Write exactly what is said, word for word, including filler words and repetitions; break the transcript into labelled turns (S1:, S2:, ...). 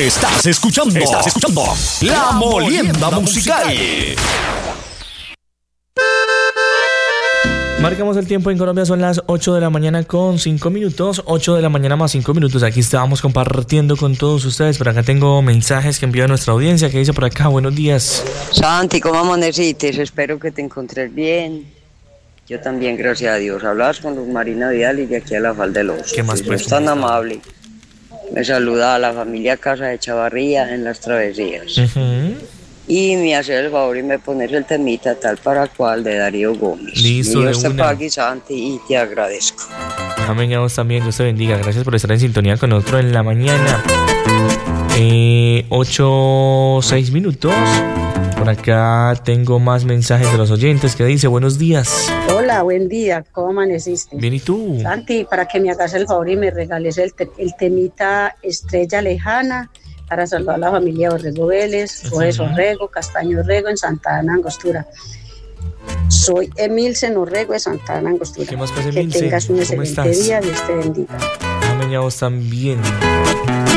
S1: Estás escuchando, estás escuchando La Molienda Musical.
S2: Marcamos el tiempo en Colombia, son las ocho de la mañana con cinco minutos, ocho de la mañana más cinco minutos. Aquí estábamos compartiendo con todos ustedes. Por acá tengo mensajes que envió a nuestra audiencia, que dice por acá: buenos días.
S3: Santi, ¿cómo amanecites? Espero que te encontres bien. Yo también, gracias a Dios. Hablabas con Luz Marina Vidal y de aquí a la Falda del Oso.
S2: ¿Qué más, pues?
S3: Es tan amable. Me saluda a la familia Casa de Chavarría en las travesías.
S2: Uh-huh.
S3: Y me hace el favor y me pones el temita tal para cual de Darío Gómez.
S2: Listo,
S3: Dios
S2: de
S3: te
S2: una.
S3: pague, Santi, y te agradezco.
S2: Amén, a vos también, Dios te bendiga. Gracias por estar en sintonía con nosotros en la mañana. Eh, ocho, seis minutos. Por acá tengo más mensajes de los oyentes que dice: buenos días.
S4: Hola, buen día, ¿cómo amaneciste?
S2: Bien, ¿y tú?
S4: Santi, para que me hagas el favor y me regales el, te- el temita Estrella Lejana para saludar a la familia Orrego Vélez, Flores
S2: Ujú.
S4: Orrego, Castaño Orrego en Santa Ana, Angostura. Soy Emilcen Orrego de Santa Ana, Angostura.
S2: ¿Qué más pasa,
S4: Que
S2: Emilcen?
S4: tengas un
S2: ¿Cómo
S4: excelente
S2: estás?
S4: día, Dios te bendiga.
S2: Amén, a vos también.